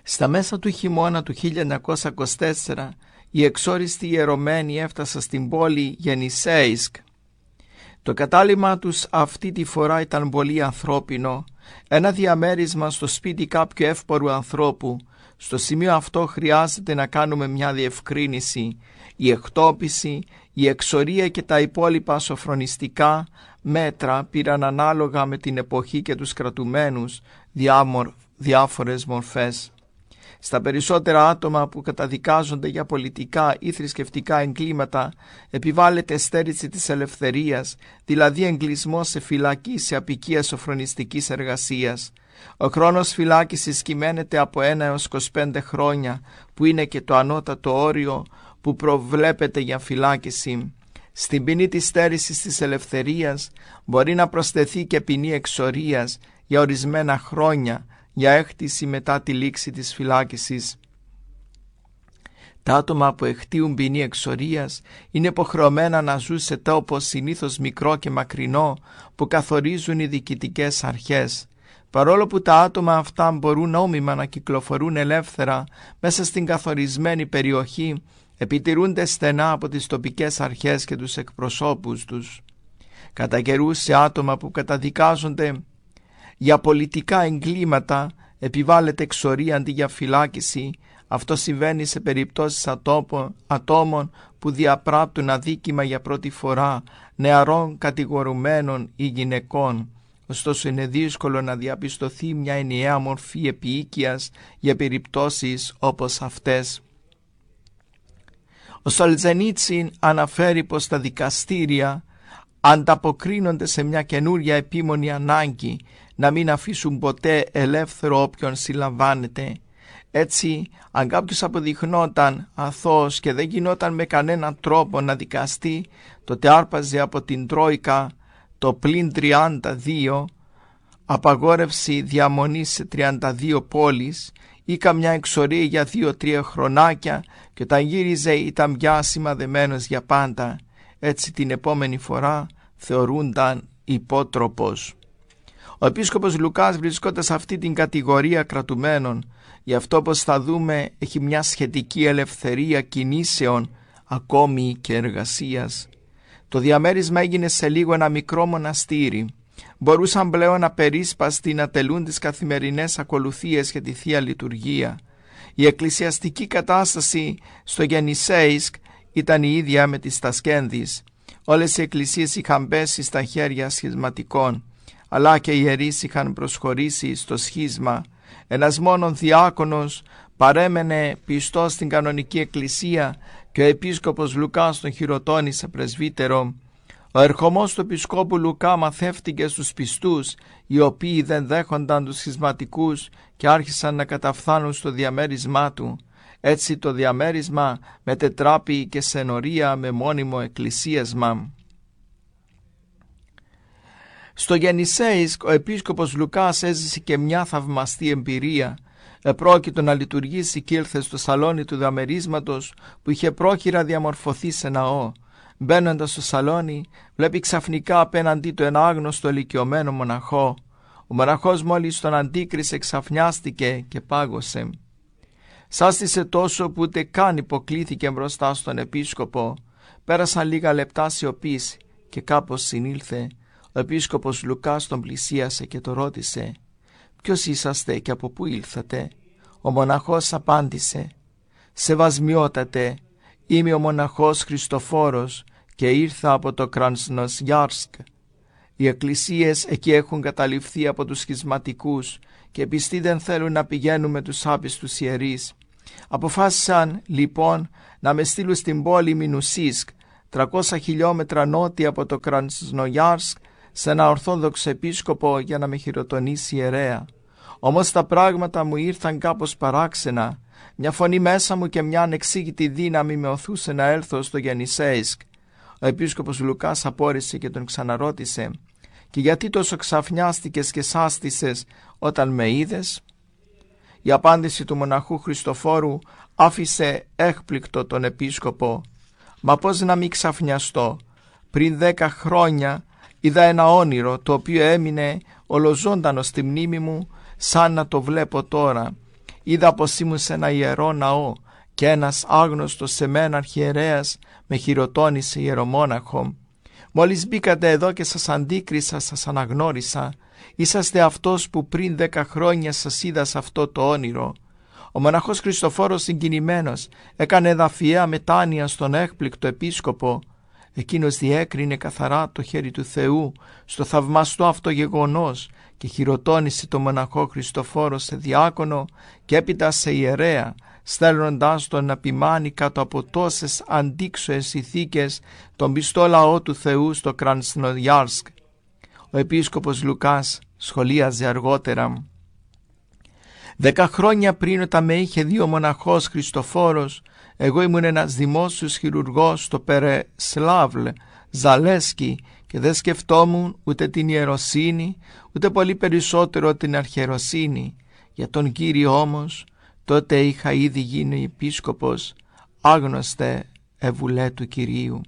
Στα μέσα του χειμώνα του 1924 οι εξόριστοι ιερωμένοι έφτασαν στην πόλη Γενισέισκ. Το κατάλημά τους αυτή τη φορά ήταν πολύ ανθρώπινο, ένα διαμέρισμα στο σπίτι κάποιου εύπορου ανθρώπου. Στο σημείο αυτό χρειάζεται να κάνουμε μια διευκρίνηση. Η εκτόπιση, η εξορία και τα υπόλοιπα σοφρονιστικά μέτρα πήραν ανάλογα με την εποχή και τους κρατουμένους διάφορες μορφές. Στα περισσότερα άτομα που καταδικάζονται για πολιτικά ή θρησκευτικά εγκλήματα επιβάλλεται στέρηση της ελευθερίας, δηλαδή εγκλεισμός σε φυλακή σε απικία σοφρονιστικής εργασίας. Ο χρόνος φυλάκισης κυμαίνεται από 1 έως 25 χρόνια, που είναι και το ανώτατο όριο που προβλέπεται για φυλάκιση. Στην ποινή της στέρησης της ελευθερίας μπορεί να προσθεθεί και ποινή εξορίας για ορισμένα χρόνια, για έκτηση μετά τη λήξη της φυλάκισης. Τα άτομα που εκτείουν ποινή εξορίας είναι υποχρεωμένα να ζουν σε τόπο συνήθως μικρό και μακρινό που καθορίζουν οι διοικητικές αρχές. Παρόλο που τα άτομα αυτά μπορούν νόμιμα να κυκλοφορούν ελεύθερα μέσα στην καθορισμένη περιοχή, επιτηρούνται στενά από τις τοπικές αρχές και τους εκπροσώπους τους. Κατά καιρούς σε άτομα που καταδικάζονται για πολιτικά εγκλήματα επιβάλλεται εξορία αντί για φυλάκιση. Αυτό συμβαίνει σε περιπτώσεις ατόμων που διαπράπτουν αδίκημα για πρώτη φορά, νεαρών κατηγορουμένων ή γυναικών. Ωστόσο είναι δύσκολο να διαπιστωθεί μια ενιαία μορφή επίοικιας για περιπτώσεις όπως αυτές. Ο Σολζενίτσιν αναφέρει πως τα δικαστήρια ανταποκρίνονται σε μια καινούρια επίμονη ανάγκη να μην αφήσουν ποτέ ελεύθερο όποιον συλλαμβάνεται. Έτσι, αν κάποιος αποδειχνόταν αθώος και δεν γινόταν με κανέναν τρόπο να δικαστεί, τότε άρπαζε από την Τρόικα το πλην 32, απαγόρευση διαμονής σε 32 πόλεις ή καμιά εξορία για 2-3 χρονάκια, και όταν γύριζε ήταν πια σημαδεμένος για πάντα. Έτσι την επόμενη φορά θεωρούνταν υπότροπος. Ο επίσκοπος Λουκάς βρισκόταν σε αυτή την κατηγορία κρατουμένων. Γι' αυτό, όπως θα δούμε, έχει μια σχετική ελευθερία κινήσεων ακόμη και εργασίας. Το διαμέρισμα έγινε σε λίγο ένα μικρό μοναστήρι. Μπορούσαν πλέον απερίσπαστοι να τελούν τις καθημερινές ακολουθίες για τη Θεία Λειτουργία. Η εκκλησιαστική κατάσταση στο Γενισέισκ ήταν η ίδια με τις Τασκένδης. Όλες οι εκκλησίες είχαν πέσει στα χέρια σχισματικών, αλλά και οι ιερείς είχαν προσχωρήσει στο σχίσμα. Ένας μόνον διάκονος παρέμενε πιστός στην κανονική εκκλησία και ο επίσκοπος Λουκάς τον χειροτώνησε πρεσβύτερο. Ο ερχομός του επισκόπου Λουκά μαθεύτηκε στους πιστούς, οι οποίοι δεν δέχονταν τους σχισματικούς και άρχισαν να καταφθάνουν στο διαμέρισμά του. Έτσι το διαμέρισμα μετετράπη και σε ενορία με μόνιμο εκκλησίασμα. Στο Γενισέισκ ο επίσκοπος Λουκάς έζησε και μια θαυμαστή εμπειρία. Επρόκειτο να λειτουργήσει και ήλθε στο σαλόνι του διαμερίσματος που είχε πρόχειρα διαμορφωθεί σε ναό. Μπαίνοντας στο σαλόνι, βλέπει ξαφνικά απέναντί του ένα άγνωστο ηλικιωμένο μοναχό. Ο μοναχός μόλις τον αντίκρισε ξαφνιάστηκε και πάγωσε. Σάστησε τόσο που ούτε καν υποκλήθηκε μπροστά στον επίσκοπο. Πέρασαν λίγα λεπτά σιωπής και κάπως συνήλθε. Ο επίσκοπος Λουκάς τον πλησίασε και το ρώτησε «Ποιος είσαστε και από πού ήλθατε?» Ο μοναχός απάντησε «Σεβασμιότατε, είμαι ο μοναχός Χριστοφόρος και ήρθα από το Κρασνοσιάρσκ. Οι εκκλησίες εκεί έχουν καταληφθεί από τους σχισματικούς και οι πιστοί δεν θέλουν να πηγαίνουν με τους άπιστους ιερείς. Αποφάσισαν λοιπόν να με στείλουν στην πόλη Μινουσίσκ, 300 χιλιόμετρα νότια από το Κρασνογιάρσκ, σε ένα ορθόδοξο επίσκοπο για να με χειροτονήσει ιερέα. Όμως τα πράγματα μου ήρθαν κάπως παράξενα. Μια φωνή μέσα μου και μια ανεξήγητη δύναμη με οθούσε να έλθω στο Γενισέισκ. Ο επίσκοπος Λουκάς απόρρισε και τον ξαναρώτησε «Και γιατί τόσο ξαφνιάστηκες και σάστησες όταν με είδες?» Η απάντηση του μοναχού Χριστοφόρου άφησε έκπληκτο τον επίσκοπο. «Μα πώς να μην ξαφνιαστώ? Πριν 10 χρόνια είδα ένα όνειρο το οποίο έμεινε ολοζώντανο στη μνήμη μου σαν να το βλέπω τώρα. είδα πως ήμουν σε ένα ιερό ναό και ένας άγνωστος σε μένα αρχιερέας με χειροτώνησε ιερομόναχο. Μόλις μπήκατε εδώ και σας αντίκρισα, σας αναγνώρισα. Είσαστε αυτός που πριν 10 χρόνια σας είδα σε αυτό το όνειρο. Ο μοναχός Χριστοφόρος συγκινημένος έκανε εδαφιαία μετάνοια στον έκπληκτο επίσκοπο. Εκείνος διέκρινε καθαρά το χέρι του Θεού στο θαυμαστό αυτό γεγονός και χειροτώνησε το μοναχό Χριστοφόρο σε διάκονο και έπειτα σε ιερέα, στέλνοντάς τον να ποιμάνει κάτω από τόσες αντίξωες ηθίκες τον πιστό λαό του Θεού στο Κρασνογιάρσκ. Ο επίσκοπος Λουκάς σχολίαζε αργότερα: 10 χρόνια πριν, όταν με είχε δει ο μοναχός Χριστοφόρος, εγώ ήμουν ένας δημόσιος χειρουργός στο Περεσλάβλ Ζαλέσκι και δεν σκεφτόμουν ούτε την ιεροσύνη, ούτε πολύ περισσότερο την αρχιεροσύνη. Για τον Κύριο όμως τότε είχα ήδη γίνει επίσκοπος, άγνωστε ευουλέ του Κυρίου.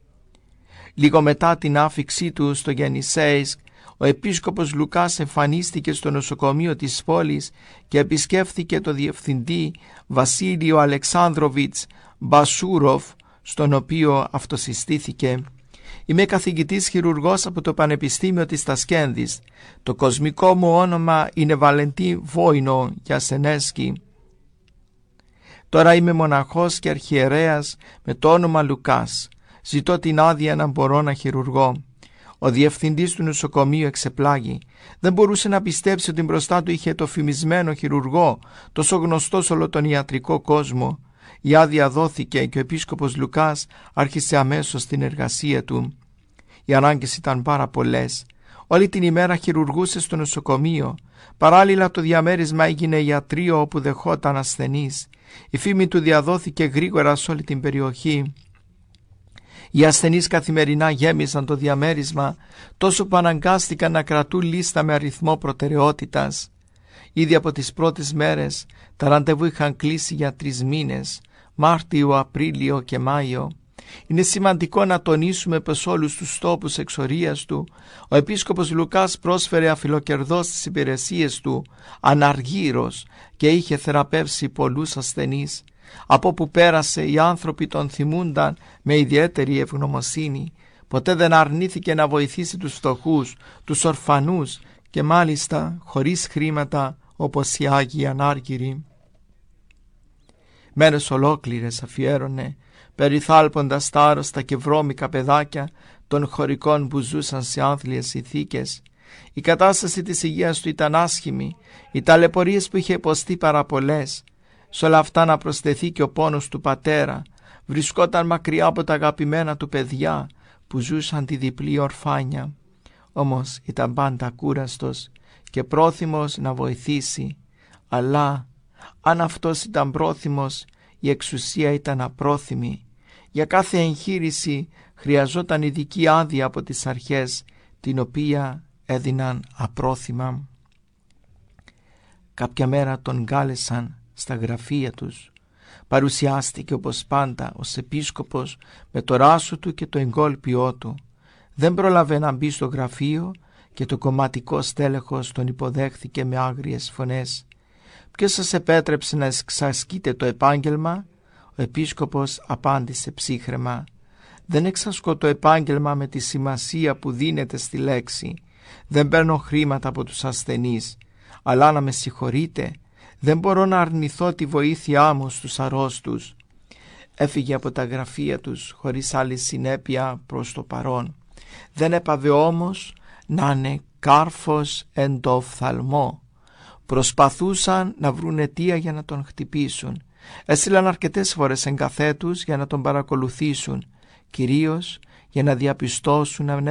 Λίγο μετά την άφιξή του στο Γενισέισκ, ο επίσκοπος Λουκάς εμφανίστηκε στο νοσοκομείο της πόλης και επισκέφθηκε το διευθυντή Βασίλειο Αλεξάνδροβιτς Μπασούροφ, στον οποίο αυτοσυστήθηκε. Είμαι καθηγητής χειρουργός από το Πανεπιστήμιο της Τασκένδης. Το κοσμικό μου όνομα είναι Βαλεντί Βόινο Γιασενέσκι. Τώρα είμαι μοναχός και αρχιερέας με το όνομα Λουκάς. Ζητώ την άδεια να μπορώ να χειρουργώ. Ο διευθυντής του νοσοκομείου εξεπλάγει. Δεν μπορούσε να πιστέψει ότι μπροστά του είχε το φημισμένο χειρουργό, τόσο γνωστό σε όλο τον ιατρικό κόσμο. Η άδεια δόθηκε και ο επίσκοπος Λουκάς άρχισε αμέσως την εργασία του. Οι ανάγκες ήταν πάρα πολλές. Όλη την ημέρα χειρουργούσε στο νοσοκομείο. Παράλληλα το διαμέρισμα έγινε ιατρείο όπου δεχόταν ασθενείς. Η φήμη του διαδόθηκε γρήγορα σε όλη την περιοχή. Οι ασθενείς καθημερινά γέμισαν το διαμέρισμα, τόσο που αναγκάστηκαν να κρατούν λίστα με αριθμό προτεραιότητας. Ήδη από τις πρώτες μέρες τα ραντεβού είχαν κλείσει για 3 μήνες, Μάρτιο, Απρίλιο και Μάιο. Είναι σημαντικό να τονίσουμε πως όλους τους τόπους εξορίας του ο επίσκοπος Λουκάς πρόσφερε αφιλοκερδώς τις υπηρεσίες του αναργύρως και είχε θεραπεύσει πολλούς ασθενείς. Από που πέρασε οι άνθρωποι τον θυμούνταν με ιδιαίτερη ευγνωμοσύνη. Ποτέ δεν αρνήθηκε να βοηθήσει τους φτωχούς, τους ορφανούς και μάλιστα χωρίς χρήματα, όπως οι Άγιοι Ανάργυροι. Μέρες ολόκληρες αφιέρωνε, περιθάλποντας τα άρρωστα και βρώμικα παιδάκια των χωρικών που ζούσαν σε άθλιες ηθίκες. Η κατάσταση της υγείας του ήταν άσχημη, οι ταλαιπωρίες που είχε υποστεί παραπολές. Σ' όλα αυτά να προσθεθεί και ο πόνος του πατέρα. Βρισκόταν μακριά από τα αγαπημένα του παιδιά που ζούσαν τη διπλή ορφάνια. Όμως ήταν πάντα κούραστος και πρόθυμος να βοηθήσει. Αλλά αν αυτός ήταν πρόθυμος, η εξουσία ήταν απρόθυμη. Για κάθε εγχείρηση χρειαζόταν ειδική άδεια από τις αρχές, την οποία έδιναν απρόθυμα. Κάποια μέρα τον κάλεσαν στα γραφεία τους. Παρουσιάστηκε όπως πάντα ως επίσκοπος με το ράσο του και το εγκόλπιό του. Δεν πρόλαβε να μπει στο γραφείο και το κομματικό στέλεχος τον υποδέχθηκε με άγριες φωνές. «Ποιος σας επέτρεψε να εξασκείτε το επάγγελμα?» Ο επίσκοπος απάντησε ψύχραιμα: «Δεν εξασκώ το επάγγελμα με τη σημασία που δίνεται στη λέξη. Δεν παίρνω χρήματα από τους ασθενείς. Αλλά να με συγχωρείτε, δεν μπορώ να αρνηθώ τη βοήθειά μου στους αρρώστους». Έφυγε από τα γραφεία τους χωρίς άλλη συνέπεια προς το παρόν. Δεν έπαβε όμως να είναι κάρφος εν το οφθαλμό. Προσπαθούσαν να βρουν αιτία για να τον χτυπήσουν. Έστειλαν αρκετές φορές εγκαθέτους για να τον παρακολουθήσουν, κυρίως για να διαπιστώσουν αν